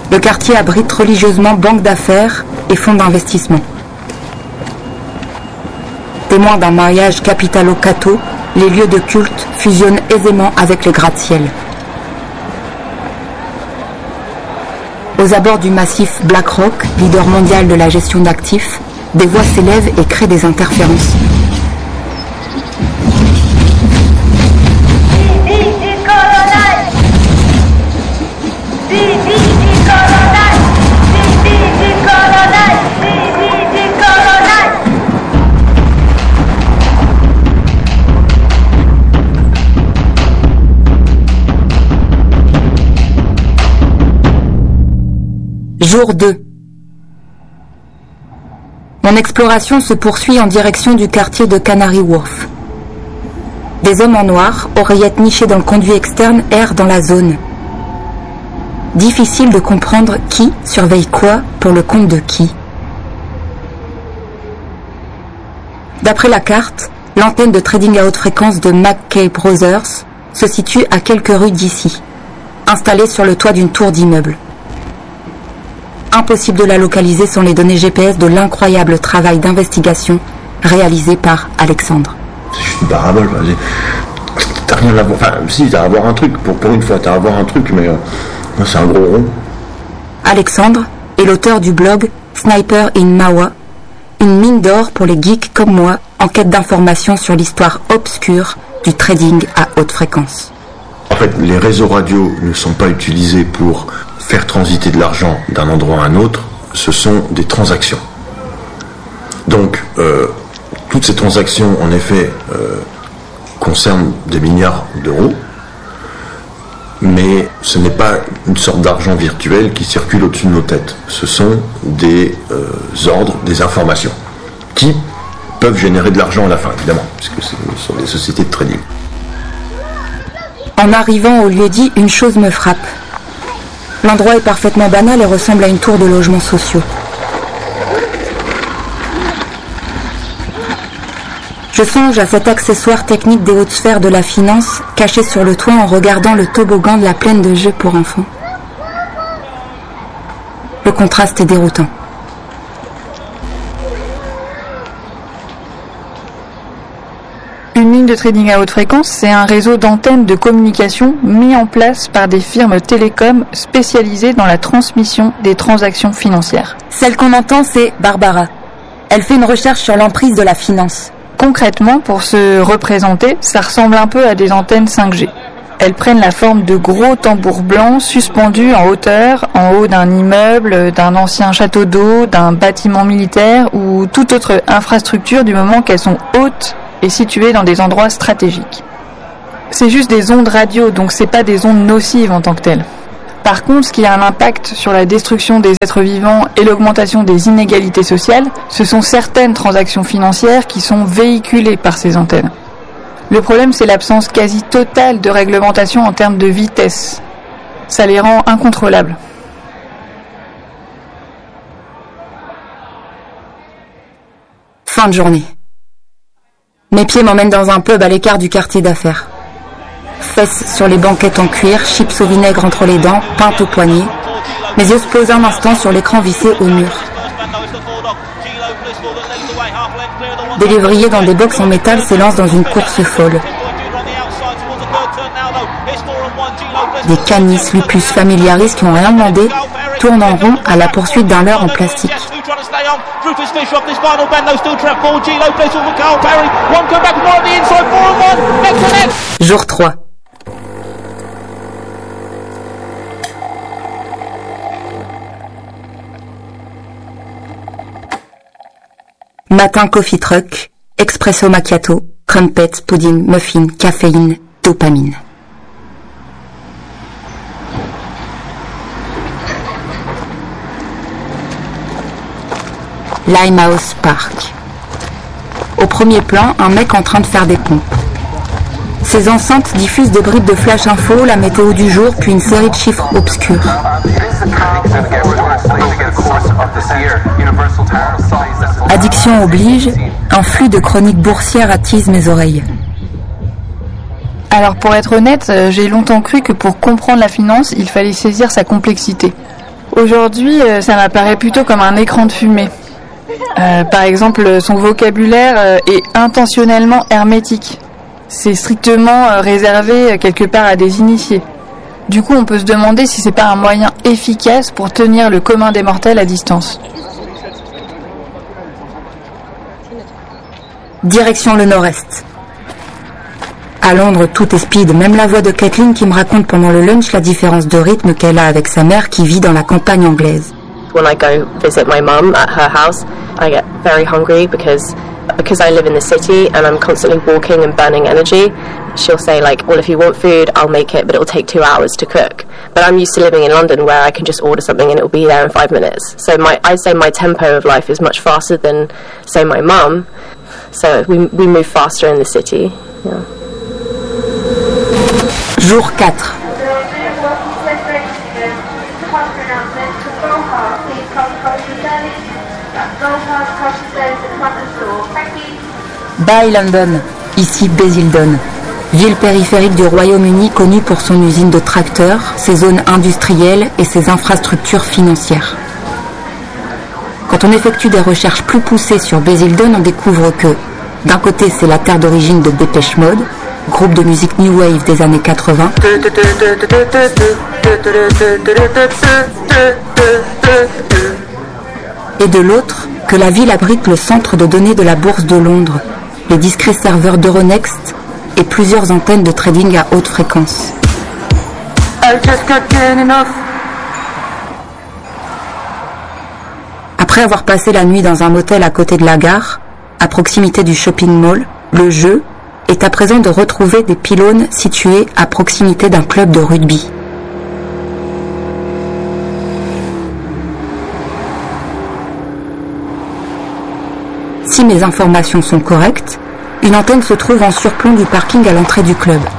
Le quartier abrite religieusement banques d'affaires et fonds d'investissement. Témoins d'un mariage capitalo-catho, les lieux de culte fusionnent aisément avec les gratte-ciel. Aux abords du massif BlackRock, leader mondial de la gestion d'actifs, des voix s'élèvent et créent des interférences. Jour 2. Mon exploration se poursuit en direction du quartier de Canary Wharf. Des hommes en noir, oreillettes nichées dans le conduit externe, errent dans la zone. Difficile de comprendre qui surveille quoi pour le compte de qui. D'après la carte, l'antenne de trading à haute fréquence de McKay Brothers se situe à quelques rues d'ici, installée sur le toit d'une tour d'immeuble. Impossible de la localiser sans les données GPS de l'incroyable travail d'investigation réalisé par Alexandre. C'est juste une parabole. T'as rien à voir. Enfin, si, t'as à voir un truc. Pour une fois, t'as à voir un truc, mais c'est un gros rond. Alexandre est l'auteur du blog Sniper in Mawa, une mine d'or pour les geeks comme moi en quête d'informations sur l'histoire obscure du trading à haute fréquence. En fait, les réseaux radio ne sont pas utilisés pour faire transiter de l'argent d'un endroit à un autre, ce sont des transactions. Donc, toutes ces transactions, en effet, concernent des milliards d'euros, mais ce n'est pas une sorte d'argent virtuel qui circule au-dessus de nos têtes. Ce sont des ordres, des informations, qui peuvent générer de l'argent à la fin, évidemment, puisque ce sont des sociétés de trading. En arrivant au lieu-dit, une chose me frappe. L'endroit est parfaitement banal et ressemble à une tour de logements sociaux. Je songe à cet accessoire technique des hautes sphères de la finance, caché sur le toit en regardant le toboggan de la plaine de jeux pour enfants. Le contraste est déroutant. Une ligne de trading à haute fréquence, c'est un réseau d'antennes de communication mis en place par des firmes télécoms spécialisées dans la transmission des transactions financières. Celle qu'on entend, c'est Barbara. Elle fait une recherche sur l'emprise de la finance. Concrètement, pour se représenter, ça ressemble un peu à des antennes 5G. Elles prennent la forme de gros tambours blancs suspendus en hauteur, en haut d'un immeuble, d'un ancien château d'eau, d'un bâtiment militaire ou toute autre infrastructure du moment qu'elles sont hautes et situées dans des endroits stratégiques. C'est juste des ondes radio, donc c'est pas des ondes nocives en tant que telles. Par contre, ce qui a un impact sur la destruction des êtres vivants et l'augmentation des inégalités sociales, ce sont certaines transactions financières qui sont véhiculées par ces antennes. Le problème, c'est l'absence quasi totale de réglementation en termes de vitesse. Ça les rend incontrôlables. Fin de journée. Mes pieds m'emmènent dans un pub à l'écart du quartier d'affaires. Fesses sur les banquettes en cuir, chips au vinaigre entre les dents, pinte au poignet. Mes yeux se posent un instant sur l'écran vissé au mur. Des lévriers dans des box en métal s'élancent dans une course folle. Des canis, lupus, familiaris qui n'ont rien demandé tournent en rond à la poursuite d'un leurre en plastique. Jour 3. Matin coffee truck, espresso macchiato, crumpet, pudding, muffin, caféine, dopamine. Limehouse Park. Au premier plan, un mec en train de faire des pompes. Ces enceintes diffusent des bribes de flash info, la météo du jour, puis une série de chiffres obscurs. Addiction oblige, un flux de chroniques boursières attise mes oreilles. Alors pour être honnête, j'ai longtemps cru que pour comprendre la finance, il fallait saisir sa complexité. Aujourd'hui, ça m'apparaît plutôt comme un écran de fumée. Par exemple, son vocabulaire est intentionnellement hermétique. C'est strictement réservé quelque part à des initiés. Du coup, on peut se demander si c'est pas un moyen efficace pour tenir le commun des mortels à distance. Direction le nord-est. À Londres, tout est speed, même la voix de Kathleen qui me raconte pendant le lunch la différence de rythme qu'elle a avec sa mère qui vit dans la campagne anglaise. When I go visit my mum at her house, I get very hungry because I live in the city and I'm constantly walking and burning energy. She'll say like, well, if you want food, I'll make it, but it'll take 2 hours to cook. But I'm used to living in London where I can just order something and it'll be there in 5 minutes. So I'd say my tempo of life is much faster than, say, my mum. So we move faster in the city. Yeah. Jour 4. Bye London, ici Basildon, ville périphérique du Royaume-Uni connue pour son usine de tracteurs, ses zones industrielles et ses infrastructures financières. Quand on effectue des recherches plus poussées sur Basildon, on découvre que, d'un côté, c'est la terre d'origine de Depeche Mode, groupe de musique New Wave des années 80, et de l'autre, que la ville abrite le centre de données de la Bourse de Londres, les discrets serveurs d'Euronext et plusieurs antennes de trading à haute fréquence. Après avoir passé la nuit dans un motel à côté de la gare, à proximité du shopping mall, le jeu est à présent de retrouver des pylônes situés à proximité d'un club de rugby. Si mes informations sont correctes, une antenne se trouve en surplomb du parking à l'entrée du club.